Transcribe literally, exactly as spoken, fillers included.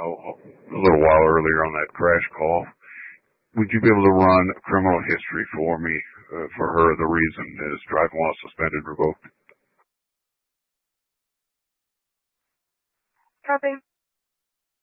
uh, a little while earlier on that crash call. Would you be able to run a criminal history for me uh, for her? The reason is driving while suspended, revoked. Copy.